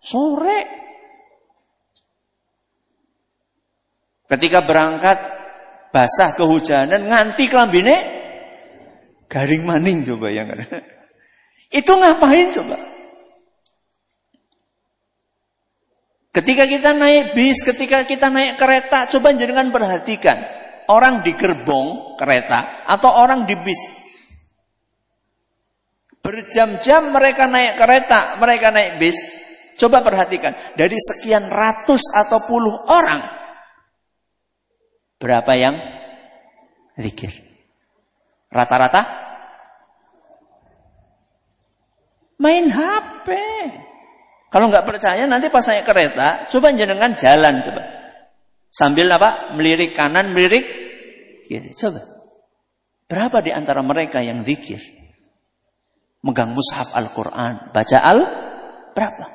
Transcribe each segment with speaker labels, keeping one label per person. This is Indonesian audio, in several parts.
Speaker 1: Sore. Ketika berangkat basah kehujanan nganti kelambine garing maning coba ya kan. Itu ngapain coba? Ketika kita naik bis, ketika kita naik kereta, coba jangan perhatikan orang di gerbong kereta atau orang di bis. Berjam-jam mereka naik kereta, mereka naik bis. Coba perhatikan, dari sekian ratus atau puluh orang, berapa yang zikir? Rata-rata main HP. Kalau nggak percaya nanti pas naik kereta, coba jenengan jalan coba. Sambil apa? Melirik kanan, melirik kiri. Coba. Berapa di antara mereka yang zikir? Megang mushaf Al-Quran, baca berapa?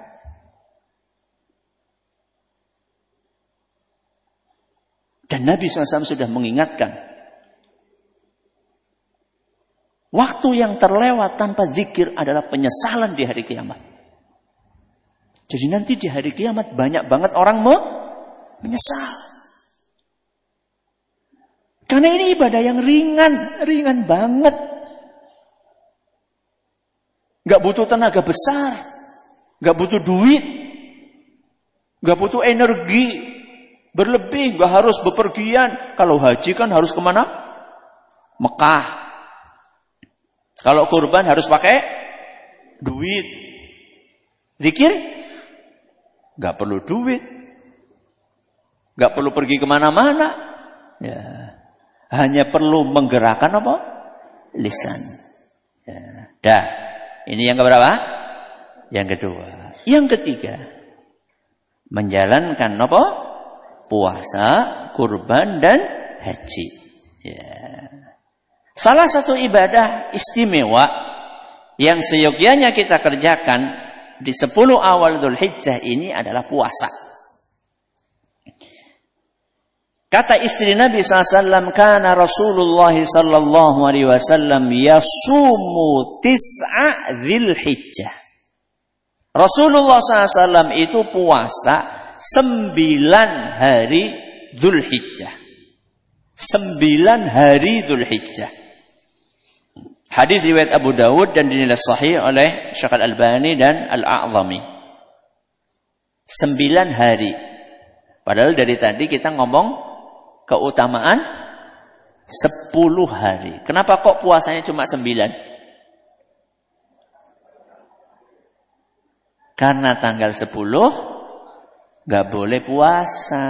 Speaker 1: Dan Nabi SAW sudah mengingatkan, waktu yang terlewat tanpa zikir adalah penyesalan di hari kiamat. Jadi nanti di hari kiamat banyak banget orang menyesal. Karena ini ibadah yang ringan banget. Gak butuh tenaga besar, gak butuh duit, gak butuh energi berlebih, gak harus bepergian. Kalau haji kan harus kemana? Mekah. Kalau kurban harus pakai duit. Zikir? Gak perlu duit. Gak perlu pergi kemana-mana. Ya. Hanya perlu menggerakkan apa? Lisan. Ya. Dah. Ini yang keberapa? Yang kedua. Yang ketiga. Menjalankan apa? Puasa, kurban, dan haji. Ya. Salah satu ibadah istimewa yang seyogyanya kita kerjakan di 10 awal Dzulhijjah ini adalah puasa. Kata istri Nabi SAW, kana Rasulullah sallallahu alaihi wasallam yasumu tis'a Dzulhijjah. Rasulullah SAW itu puasa 9 hari Dzulhijjah. 9 hari Dzulhijjah. Hadis riwayat Abu Dawud dan dinilai sahih oleh Syekh Al-Albani dan Al-A'zami. 9 hari. Padahal dari tadi kita ngomong keutamaan 10 hari. Kenapa kok puasanya cuma 9? Karena tanggal 10 gak boleh puasa.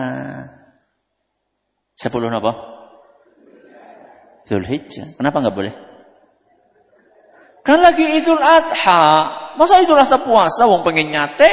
Speaker 1: 10 apa? Dzulhijjah. Kenapa gak boleh? Kan lagi Idul Adha. Masa Idul Adha puasa wong pengen nyate?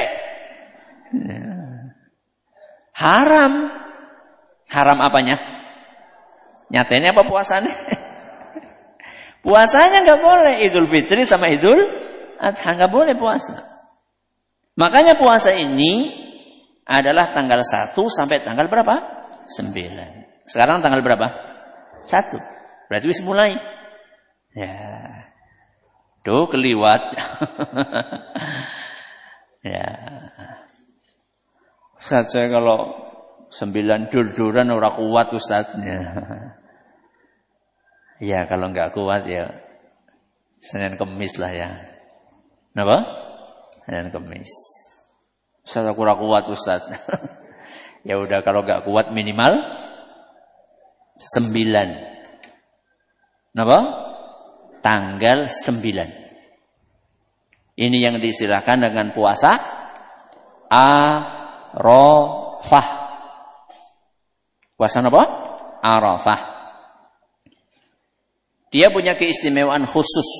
Speaker 1: Haram. Haram apanya? Nyatenya apa puasanya? Puasanya enggak boleh. Idul Fitri sama Idul Adha enggak boleh puasa. Makanya puasa ini adalah tanggal 1 sampai tanggal berapa? 9. Sekarang tanggal berapa? 1. Berarti wis mulai. Ya. Tuh keliwat. Ya. Ustaz, saya kalau 9 dur-duran ora kuat Ustaznya. Ya kalau enggak kuat ya Senin Kemis lah ya. Kenapa? Senin Kemis. Ustaz aku ora kuat Ustaz. Ya udah kalau enggak kuat minimal 9. Kenapa? Tanggal 9. Ini yang diistilahkan dengan puasa Arafah. Puasa apa? Arafah. Dia punya keistimewaan khusus.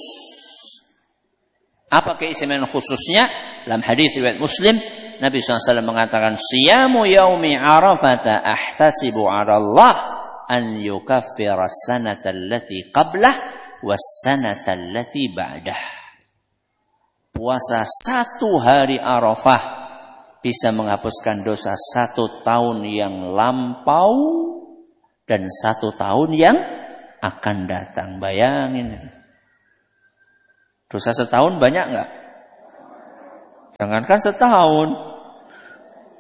Speaker 1: Apa keistimewaan khususnya? Dalam hadis riwayat Muslim, Nabi SAW mengatakan, "Siyamu yaumi Arafata ahtasibu 'ala Allah an yukaffira as-sanata allati qablah was-sanata allati ba'dah." Puasa 1 hari Arafah bisa menghapuskan dosa 1 tahun yang lampau dan 1 tahun yang akan datang. Bayangin. Dosa setahun banyak enggak? Jangankan setahun,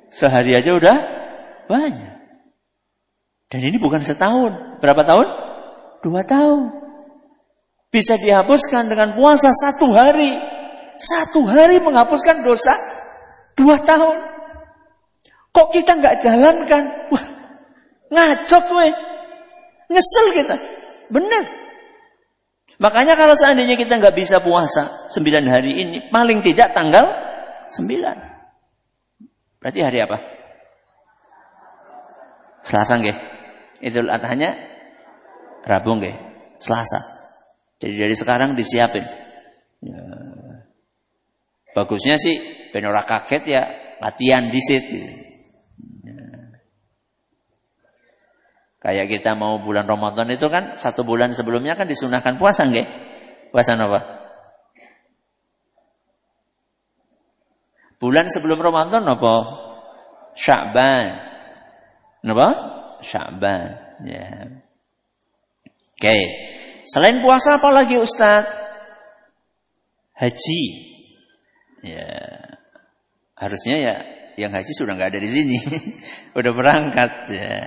Speaker 1: Sehari aja udah banyak. Dan ini bukan setahun. Berapa tahun? 2 tahun. Bisa dihapuskan dengan puasa 1 hari. 1 hari menghapuskan dosa 2 tahun. Kok kita nggak jalankan? Wah, ngacok weh. Nyesel kita. Benar. Makanya kalau seandainya kita nggak bisa puasa 9 hari ini, paling tidak tanggal 9. Berarti hari apa? Selasa nggih. Idul Adhanya Rabu nggih. Selasa. Jadi dari sekarang disiapin. Ya. Bagusnya sih ben ora kaget ya latihan dhisik. Ya. Kayak kita mau bulan Ramadan itu kan 1 bulan sebelumnya kan disunahkan puasa nggih? Puasa apa? Bulan sebelum Ramadan apa? Sya'ban. Apa? Sya'ban. Ya. Oke. Selain puasa apa lagi Ustaz? Haji. Ya. Harusnya ya yang haji sudah enggak ada di sini. Udah berangkat ya.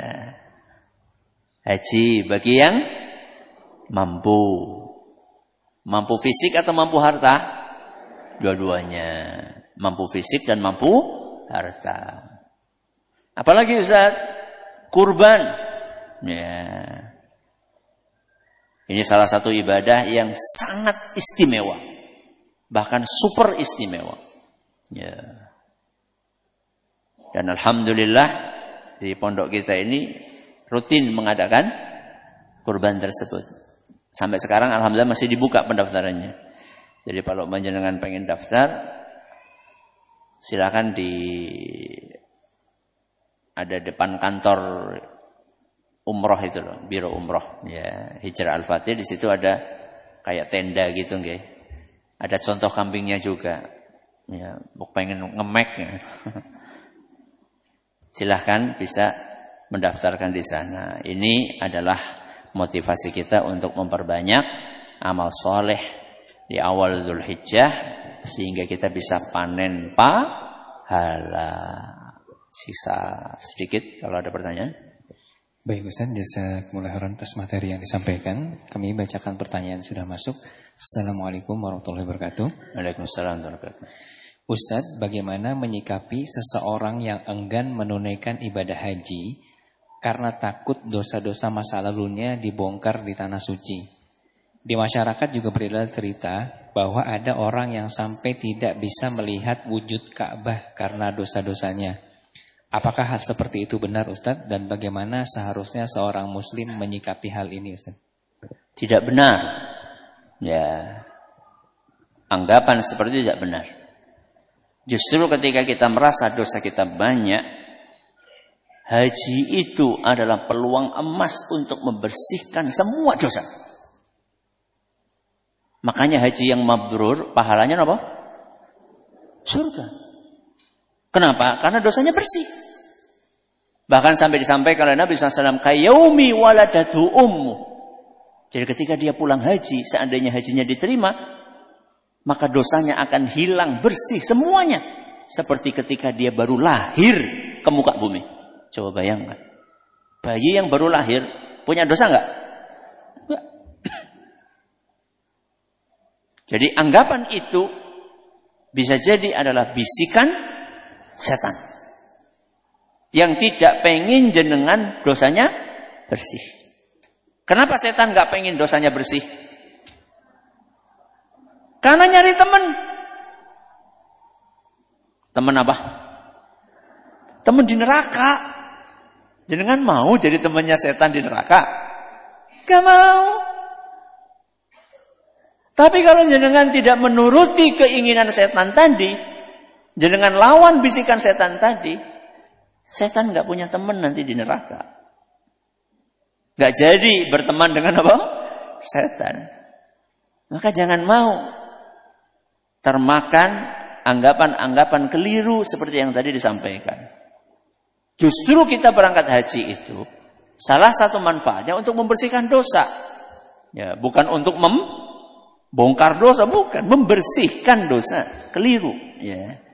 Speaker 1: Haji bagi yang mampu. Mampu fisik atau mampu harta? Dua-duanya. Mampu fisik dan mampu harta. Apalagi Ustaz? Kurban. Ya. Ini salah satu ibadah yang sangat istimewa. Bahkan super istimewa. Ya. Dan alhamdulillah di pondok kita ini rutin mengadakan kurban tersebut. Sampai sekarang alhamdulillah masih dibuka pendaftarannya. Jadi kalau panjenengan pengen daftar, silakan ada depan kantor umroh itu loh, biro umroh ya, Hijrah Al-Fatih. Di situ ada kayak tenda gitu nggih. Ada contoh kambingnya juga. Ya, pengen ngemek ya. Silahkan bisa mendaftarkan di sana. Ini adalah motivasi kita untuk memperbanyak amal soleh di awal Dzulhijjah sehingga kita bisa panen pahala. Sisa sedikit kalau ada pertanyaan.
Speaker 2: Baik Ustaz, jazakumullah khairan atas materi yang disampaikan. Kami bacakan pertanyaan yang sudah masuk. Assalamualaikum warahmatullahi wabarakatuh.
Speaker 1: Waalaikumsalam warahmatullahi wabarakatuh.
Speaker 2: Ustaz, bagaimana menyikapi seseorang yang enggan menunaikan ibadah haji karena takut dosa-dosa masa lalunya dibongkar di tanah suci? Di masyarakat juga beredar cerita bahwa ada orang yang sampai tidak bisa melihat wujud Ka'bah karena dosa-dosanya. Apakah hal seperti itu benar Ustaz? Dan bagaimana seharusnya seorang muslim menyikapi hal ini Ustaz?
Speaker 1: Tidak benar. Ya. Anggapan seperti itu tidak benar. Justru ketika kita merasa dosa kita banyak, haji itu adalah peluang emas untuk membersihkan semua dosa. Makanya haji yang mabrur, pahalanya apa? Surga. Kenapa? Karena dosanya bersih. Bahkan sampai disampaikan oleh Nabi SAW, kayaumi waladatu ummu. Jadi ketika dia pulang haji, seandainya hajinya diterima, maka dosanya akan hilang bersih semuanya. Seperti ketika dia baru lahir ke muka bumi. Coba bayangkan. Bayi yang baru lahir, punya dosa enggak? Enggak. Jadi anggapan itu bisa jadi adalah bisikan setan yang tidak pengen jenengan dosanya bersih. Kenapa setan gak pengen dosanya bersih? Karena nyari teman. Teman apa? Teman di neraka. Jenengan mau jadi temannya setan di neraka? Gak mau. Tapi kalau jenengan tidak menuruti keinginan setan tadi, jenengan lawan bisikan setan tadi, setan gak punya teman nanti di neraka. Gak jadi berteman dengan apa? Setan. Maka jangan mau termakan anggapan-anggapan keliru seperti yang tadi disampaikan. Justru kita berangkat haji itu salah satu manfaatnya untuk membersihkan dosa. Ya, bukan untuk membongkar dosa, bukan, membersihkan dosa keliru, ya.